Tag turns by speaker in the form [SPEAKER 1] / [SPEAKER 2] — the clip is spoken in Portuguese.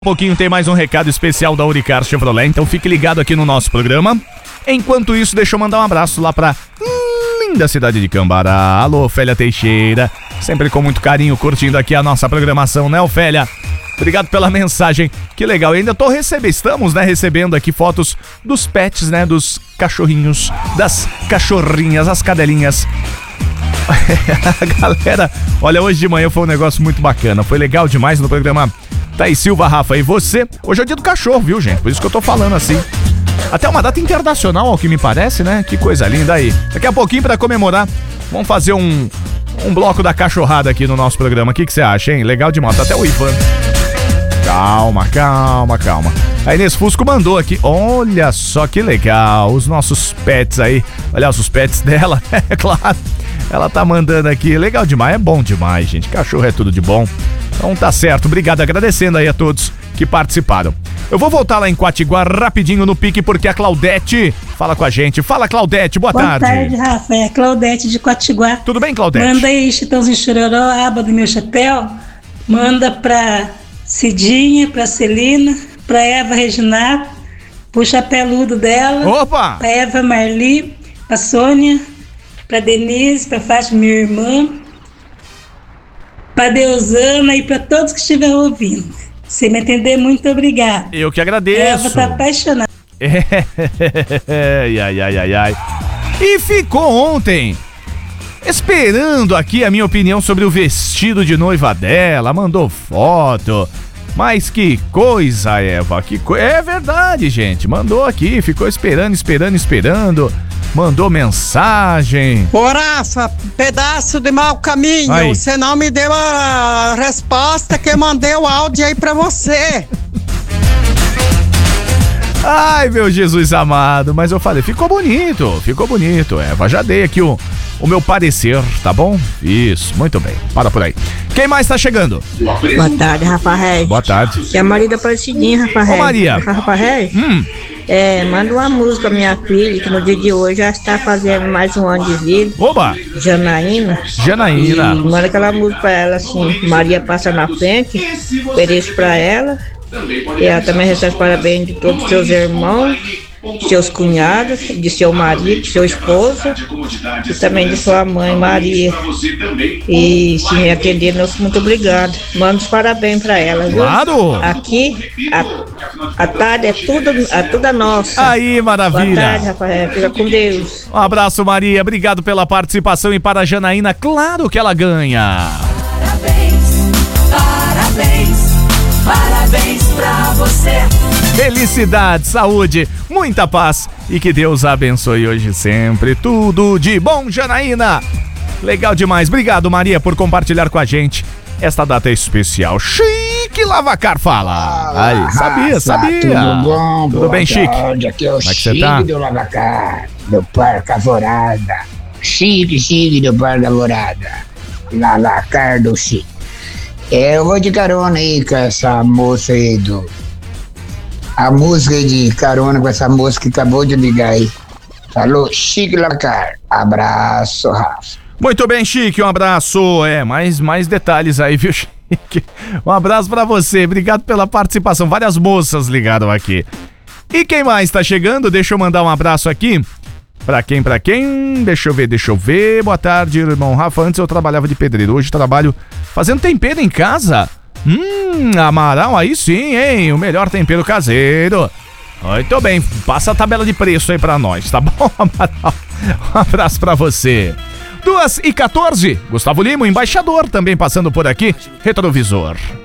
[SPEAKER 1] Pouquinho tem mais um recado especial da Auricar Chevrolet, então fique ligado aqui no nosso programa. Enquanto isso, deixa eu mandar um abraço lá pra linda cidade de Cambará. Alô, Ofélia Teixeira, sempre com muito carinho curtindo aqui a nossa programação, né, Ofélia? Obrigado pela mensagem, que legal. Eu ainda estamos, né, recebendo aqui fotos dos pets, né, dos cachorrinhos, das cachorrinhas, as cadelinhas. Galera, olha, hoje de manhã foi um negócio muito bacana, foi legal demais no programa. Thaís Silva, Rafa, e você? Hoje é o dia do cachorro, viu, gente? Por isso que eu tô falando assim. Até uma data internacional, ao que me parece, né? Que coisa linda aí. Daqui a pouquinho, pra comemorar, vamos fazer um bloco da cachorrada aqui no nosso programa. O que você acha, hein? Legal demais. Tá até o Ivan. Calma. A Inês Fusco mandou aqui. Olha só que legal. Os nossos pets aí. Olha os pets dela, é claro. Ela tá mandando aqui. Legal demais. É bom demais, gente. Cachorro é tudo de bom. Então tá certo, obrigado, agradecendo aí a todos que participaram. Eu vou voltar lá em Quatiguá rapidinho no pique, porque a Claudete fala com a gente. Fala, Claudete, boa tarde.
[SPEAKER 2] Boa tarde, Rafa, é a Claudete de Quatiguá.
[SPEAKER 1] Tudo bem, Claudete?
[SPEAKER 2] Manda aí, Chitãozinho Chororó, aba do meu chapéu. Manda pra Cidinha, pra Celina, pra Eva Reginato, pro chapeludo dela.
[SPEAKER 1] Opa!
[SPEAKER 2] Pra Eva Marli, pra Sônia, pra Denise, pra Fátima, minha irmã, pra Deusana e pra todos que estiverem ouvindo. Você me entender, muito obrigada.
[SPEAKER 1] Eu que agradeço.
[SPEAKER 2] Eva tá apaixonada.
[SPEAKER 1] Ai. E ficou ontem esperando aqui a minha opinião sobre o vestido de noiva dela, mandou foto. Mas que coisa, Eva, é verdade, gente, mandou aqui, ficou esperando, mandou mensagem.
[SPEAKER 3] Ô, Rafa, pedaço de mau caminho,
[SPEAKER 1] aí.
[SPEAKER 3] Você não me deu a resposta que eu mandei o áudio aí pra você.
[SPEAKER 1] Ai, meu Jesus amado, mas eu falei, ficou bonito, Eva, já dei aqui o meu parecer, tá bom? Isso, muito bem, para por aí. Quem mais tá chegando?
[SPEAKER 4] Boa tarde, Rafa Reis.
[SPEAKER 1] Boa tarde.
[SPEAKER 4] Que é a Maria da Aparecidinha, Rafa Reis.
[SPEAKER 1] Ô, Maria.
[SPEAKER 4] Rafa Reis? Manda uma música pra minha filha, que no dia de hoje já está fazendo mais um ano de vida.
[SPEAKER 1] Oba!
[SPEAKER 4] Janaína.
[SPEAKER 1] E
[SPEAKER 4] manda aquela música pra ela assim, Maria passa na frente, ofereço pra ela. E ela também recebe parabéns de todos os seus irmãos, seus cunhados, de seu marido, de seu esposo e também de sua mãe, Maria. E se me atender, muito obrigado. Manda os parabéns pra ela, viu?
[SPEAKER 1] Claro!
[SPEAKER 4] Aqui, a tarde é tudo nossa.
[SPEAKER 1] Aí, maravilha!
[SPEAKER 4] Boa tarde, Rafael. Fica com Deus.
[SPEAKER 1] Um abraço, Maria. Obrigado pela participação. E para a Janaína, claro que ela ganha.
[SPEAKER 5] Parabéns pra você.
[SPEAKER 1] Felicidade, saúde, muita paz e que Deus a abençoe hoje sempre. Tudo de bom, Janaína. Legal demais. Obrigado, Maria, por compartilhar com a gente esta data especial. Chique Lavacar fala. Aí, sabia.
[SPEAKER 6] Tudo bom?
[SPEAKER 1] Tudo bem, Chique?
[SPEAKER 6] Aqui é o
[SPEAKER 1] Como é que você
[SPEAKER 6] Chique
[SPEAKER 1] tá?
[SPEAKER 6] do Lavacar, do Parque Alvorada. Chique do Parque Alvorada. Lavacar do Chique. Eu vou de carona aí com essa moça aí a música de carona com essa moça que acabou de ligar aí. Falou, Chique Lavacar. Abraço, Rafa.
[SPEAKER 1] Muito bem, Chique, um abraço. Mais detalhes aí, viu, Chique? Um abraço pra você, obrigado pela participação. Várias moças ligaram aqui. E quem mais tá chegando? Deixa eu mandar um abraço aqui. Pra quem? Deixa eu ver. Boa tarde, irmão Rafa. Antes eu trabalhava de pedreiro, hoje trabalho fazendo tempero em casa. Amaral, aí sim, hein? O melhor tempero caseiro. Muito bem, passa a tabela de preço aí pra nós, tá bom, Amaral? Um abraço pra você. 2h14, Gustavo Lima, embaixador, também passando por aqui, retrovisor.